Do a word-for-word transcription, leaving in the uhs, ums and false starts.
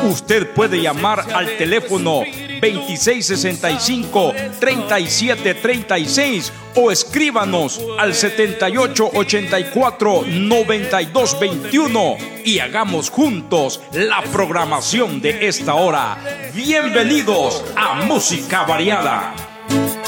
Usted puede llamar al teléfono veintiséis sesenta y cinco, treinta y siete treinta y seis o escríbanos al setenta y ocho ochenta y cuatro, noventa y dos veintiuno y hagamos juntos la programación de esta hora. Bienvenidos a Música Variada.